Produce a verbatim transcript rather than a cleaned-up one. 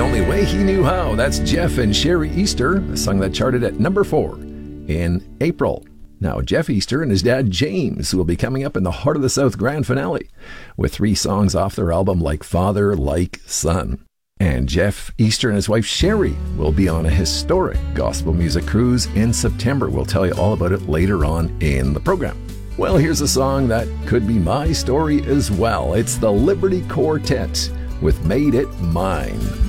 Only Way He Knew How. That's Jeff and Sherry Easter, a song that charted at number four in April. Now, Jeff Easter and his dad James will be coming up in the Heart of the South grand finale with three songs off their album Like Father, Like Son. And Jeff Easter and his wife Sherry will be on a historic gospel music cruise in September. We'll tell you all about it later on in the program. Well, here's a song that could be my story as well. It's the Liberty Quartet with Made It Mine.